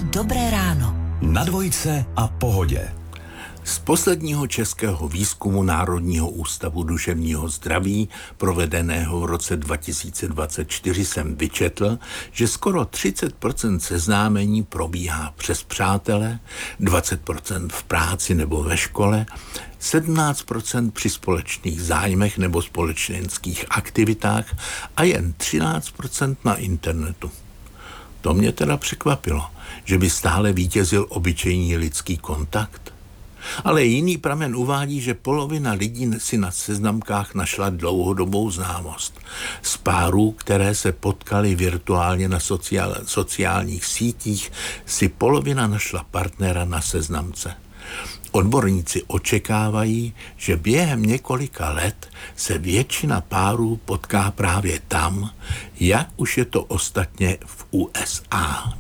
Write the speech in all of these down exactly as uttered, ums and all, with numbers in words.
Dobré ráno. Na dvojce a Pohodě. Z posledního českého výzkumu Národního ústavu duševního zdraví, provedeného v roce dva tisíce dvacet čtyři, jsem vyčetl, že skoro třicet procent seznámení probíhá přes přátele, dvacet procent v práci nebo ve škole, sedmnáct procent při společných zájmech nebo společenských aktivitách a jen třináct procent na internetu. To mě teda překvapilo, že by stále vítězil obyčejný lidský kontakt. Ale jiný pramen uvádí, že polovina lidí si na seznamkách našla dlouhodobou známost. Z párů, které se potkali virtuálně na sociál, sociálních sítích, si polovina našla partnera na seznamce. Odborníci očekávají, že během několika let se většina párů potká právě tam, jak už je to ostatně v U S A.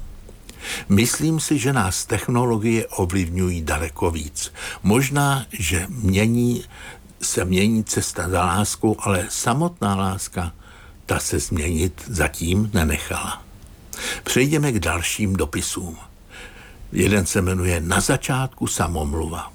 Myslím si, že nás technologie ovlivňují daleko víc. Možná, že mění, se mění cesta za láskou, ale samotná láska, ta se změnit zatím nenechala. Přejdeme k dalším dopisům. Jeden se jmenuje Na začátku samomluva.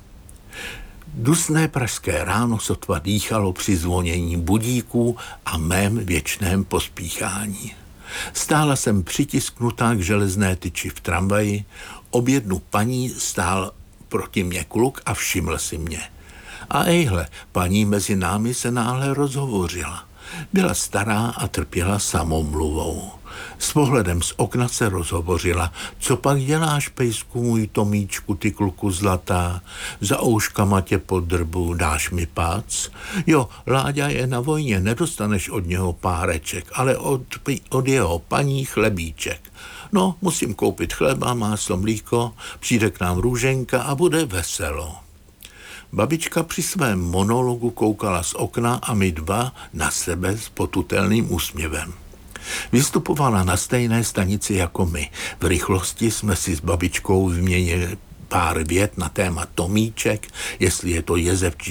Dusné pražské ráno sotva dýchalo při zvonění budíků a mém věčném pospíchání. Stála jsem přitisknutá k železné tyči v tramvaji, ob jednu paní stál proti mě kluk a všiml si mě. A ejhle, paní mezi námi se náhle rozhovořila. Byla stará a trpěla samomluvou. S pohledem z okna se rozhovořila. Co pak děláš, pejsku můj Tomíčku, ty kluku zlatá? Za ouškama tě pod drbu, dáš mi pác? Jo, Láďa je na vojně, nedostaneš od něho páreček, ale od, od jeho paní chlebíček. No, musím koupit chleba, máslo, mlíko, přijde k nám Růženka a bude veselo. Babička při svém monologu koukala z okna a my dva na sebe s potutelným úsměvem. Vystupovala na stejné stanici jako my. V rychlosti jsme si s babičkou vyměnili pár vět na téma Tomíček, jestli je to jezev